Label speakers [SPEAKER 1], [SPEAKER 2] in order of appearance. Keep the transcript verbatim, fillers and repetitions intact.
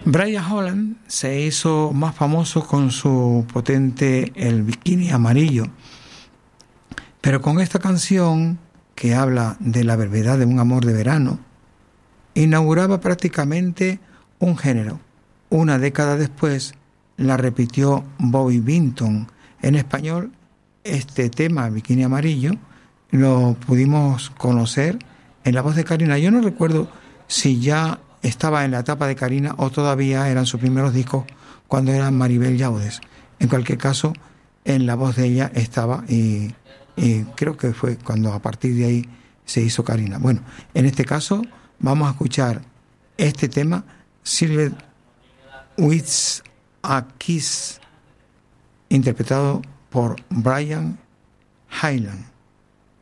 [SPEAKER 1] Brian Holland se hizo más famoso con su potente El Bikini Amarillo, pero con esta canción, que habla de la brevedad de un amor de verano, inauguraba prácticamente un género. Una década después la repitió Bobby Vinton. En español, este tema, Bikini Amarillo, lo pudimos conocer en la voz de Karina. Yo no recuerdo si ya estaba en la etapa de Karina o todavía eran sus primeros discos cuando era Maribel Llaudes. En cualquier caso, en la voz de ella estaba, y, y creo que fue cuando a partir de ahí se hizo Karina. Bueno, en este caso vamos a escuchar este tema, Silver with a Kiss, interpretado por Brian Hyland.